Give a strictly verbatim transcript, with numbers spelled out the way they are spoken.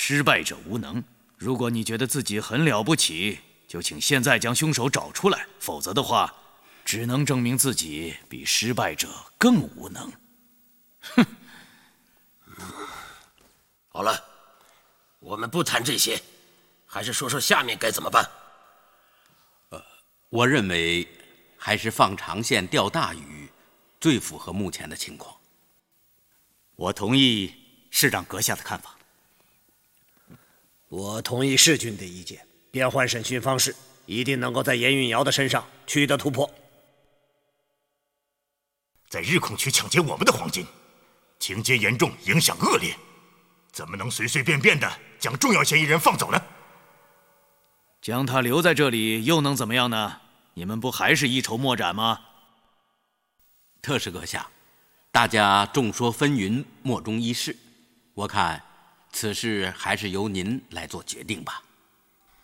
失败者无能。如果你觉得自己很了不起，就请现在将凶手找出来，否则的话，只能证明自己比失败者更无能。哼！ 好了，我们不谈这些，还是说说下面该怎么办。 呃，我认为还是放长线钓大鱼最符合目前的情况。 我同意市长阁下的看法。 我同意世君的意见，变换审讯方式，一定能够在严运瑶的身上取得突破。 在日控区抢劫我们的黄金，情节严重，影响恶劣，怎么能随随便便的将重要嫌疑人放走呢？ 将他留在这里又能怎么样呢？你们不还是一筹莫展吗？ 特使阁下，大家众说纷纭，莫衷一是，我看此事还是由您来做决定吧。